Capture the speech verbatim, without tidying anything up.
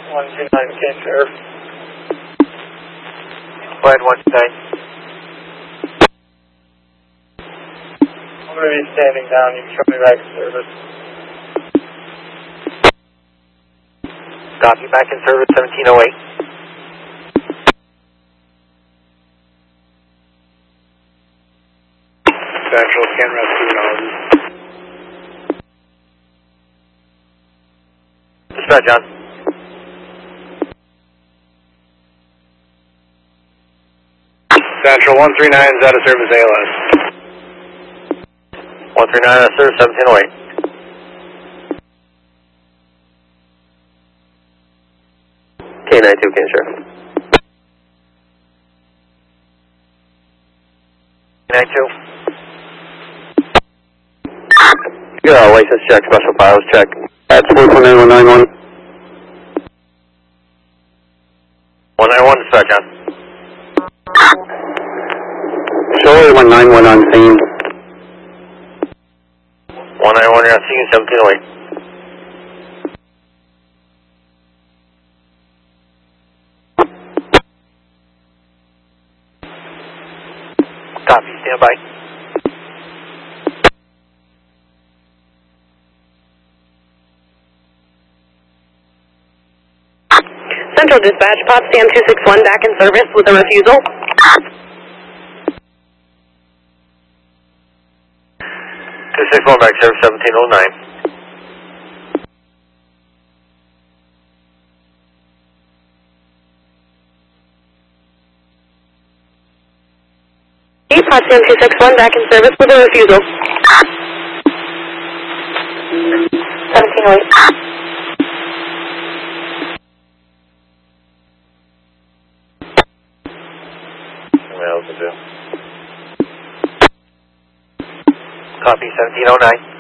one two nine, Ken Sheriff. Go ahead, one two nine. I'm going to be standing down. You can show me back in service. Copy, back in service, seventeen oh eight. Central, Ken Rescue Knowledge. Dispatch, John. Central, one three nine is out of service, A L S. one three nine out of service, seventeen oh eight. K nine two, Ken Sheriff. K nine two. Yeah, license check, special files check. That's one four nine one nine one. one nine one, dispatch, John. Show one nine one on scene. one nine one, you're on scene, seventeen oh eight. Copy, stand by. Central Dispatch, Potsdam two six one back in service with a refusal. two six one back service, seventeen oh nine. Potsdam two six one back in service with a refusal. seventeen oh eight. Copy, seventeen oh nine.